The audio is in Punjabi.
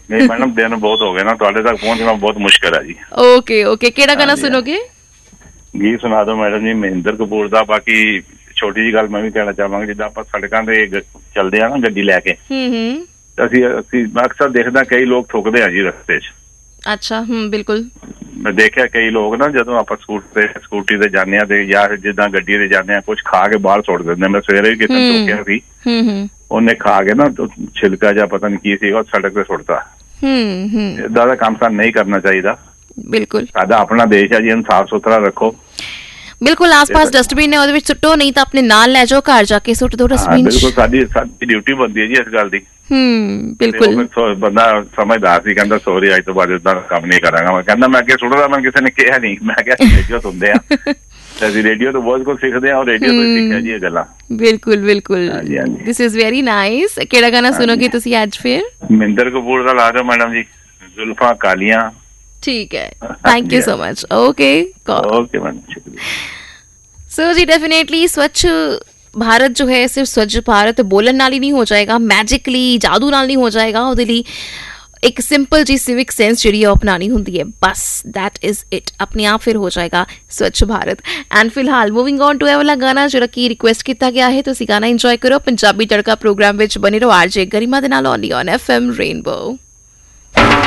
नहीं मैडम, दिन बहुत हो गए ना, ਤੁਹਾਡੇ तक पहुंचना बहुत मुश्किल है जी। ओके ओके, ਕਿਹੜਾ ਗਾਣਾ ਸੁਣੋਗੇ? ਗੀਤ ਸੁਣਾ ਦਿਓ ਮੈਡਮ ਜੀ ਮਹਿੰਦਰ ਕਪੂਰ ਦਾ। ਬਾਕੀ ਛੋਟੀ ਜਿਹੀ ਗੱਲ ਮੈਂ ਵੀ ਕਹਿਣਾ ਚਾਹਾਂਗਾ, ਜਿੱਦਾਂ ਆਪਾਂ ਸੜਕਾਂ ਤੇ ਚੱਲਦੇ ਆ ਨਾ ਗੱਡੀ ਲੈ ਕੇ, ਅਸੀਂ ਅਕਸਰ ਦੇਖਦਾ ਕਈ ਲੋਕ ਥੁੱਕਦੇ ਆ ਜੀ ਰਸਤੇ 'ਚ। ਅੱਛਾ, ਬਿਲਕੁਲ। ਮੈਂ ਦੇਖਿਆ ਕਈ ਲੋਕ ਨਾ ਜਦੋਂ ਆਪਾਂ ਸਕੂਟੀ ਤੇ ਜਾਂਦੇ ਆ ਤੇ ਜਾਂ ਜਿੱਦਾਂ ਗੱਡੀ ਤੇ ਜਾਂਦੇ ਆ, ਕੁਛ ਖਾ ਕੇ ਬਾਹਰ ਸੁੱਟ ਦਿੰਦੇ। ਮੈਂ ਸਵੇਰੇ ਵੀ ਕਿਸੇ ਨੂੰ ਟੋਕਿਆ ਸੀ, ਉਹਨੇ ਖਾ ਕੇ ਨਾ ਛਿਲਕਾ ਜਾਂ ਪਤਾ ਨੀ ਕੀ ਸੀਗਾ ਸੜਕ ਤੇ ਸੁੱਟਤਾ। ਏਦਾਂ ਦਾ ਕੰਮ ਸਾਨੂੰ ਨਹੀਂ ਕਰਨਾ ਚਾਹੀਦਾ। ਬਿਲਕੁਲ, ਸਾਡਾ ਆਪਣਾ ਦੇਸ਼ ਹੈ ਜੀ, ਇਹਨੂੰ ਸਾਫ਼ ਸੁਥਰਾ ਰੱਖੋ। ਬਿਲਕੁਲ, ਆਸ-ਪਾਸ ਡਸਟਬਿਨ ਹੈ, ਉਹਦੇ ਵਿੱਚ ਸੁੱਟੋ, ਨਹੀਂ ਤਾਂ ਆਪਣੇ ਨਾਲ ਲੈ ਜਾਓ, ਘਰ ਜਾ ਕੇ ਸੁੱਟ ਦਿਓ ਡਸਟਬਿਨ। ਬਿਲਕੁਲ, ਸਾਡੀ ਡਿਊਟੀ ਬਣਦੀ ਹੈ ਜੀ ਇਸ ਗੱਲ ਦੀ। ਬਿਲਕੁਲ। ਬੰਦਾ ਸਮਝਦਾਰ ਸੀ, ਕਹਿੰਦਾ ਸੋਰੀ ਅੱਜ ਤੋਂ ਬਾਅਦ ਏਦਾਂ ਕੰਮ ਨਹੀਂ ਕਰਾਂਗਾ। ਮੈਂ ਕਹਿੰਦਾ ਮੈਂ ਅੱਗੇ ਸੁੱਟਦਾ, ਮੈਨੂੰ ਕਿਸੇ ਨੇ ਕਿਹਾ ਨਹੀਂ। ਮੈਂ ਕਿਹਾ ਰੇਡੀਓ ਸੁਣਦੇ ਆ ਤੇ ਅਸੀਂ ਰੇਡੀਓ ਤੋਂ ਬਹੁਤ ਕੁਝ ਸਿੱਖਦੇ ਆ, ਔਰ ਰੇਡੀਓ ਤੋਂ ਸਿੱਖਿਆ ਜੀ ਇਹ ਗੱਲਾਂ। ਬਿਲਕੁਲ ਬਿਲਕੁਲ, ਦਿਸ ਇਜ਼ ਵੈਰੀ ਨਾਈਸ। ਕਿਹੜਾ ਗਾਣਾ ਸੁਣੋਗੇ ਤੁਸੀਂ ਅੱਜ ਫਿਰ? ਮਹਿੰਦਰ ਕਪੂਰ ਦਾ ਲਾ ਦਿਓ ਮੈਡਮ ਜੀ, ਜ਼ੁਲਫਾਂ ਕਾਲੀਆਂ। ठीक है, thank you so much. Okay okay ma'am, so ji definitely स्वच्छ भारत जो है सिर्फ स्वच्छ भारत बोलन नाल ही नहीं हो जाएगा, मैजिकली जादू नाल नहीं हो जाएगा। ਉਹਦੇ ਲਈ एक सिंपल जी सिविक सेंस ਜਿਹੜੀ अपनानी होंदी है, बस दैट इज इट, अपने आप फिर हो जाएगा स्वच्छ भारत। एंड फिलहाल मूविंग ऑन टू ਇਹ ਵਾਲਾ ਗਾਣਾ ਜਿਹੜਾ ਕਿ ਰਿਕੁਐਸਟ ਕੀਤਾ ਗਿਆ ਹੈ, ਤੁਸੀਂ ਗਾਣਾ ਇੰਜੋਏ ਕਰੋ। ਪੰਜਾਬੀ ਤੜਕਾ ਪ੍ਰੋਗਰਾਮ ਵਿੱਚ ਬਣੇ ਰਹੋ, ਆਰਜੇ ਗਰਿਮਾ ਦੇ ਨਾਲ ਓਨਲੀ ਔਨ FM ਰੇਨਬੋ।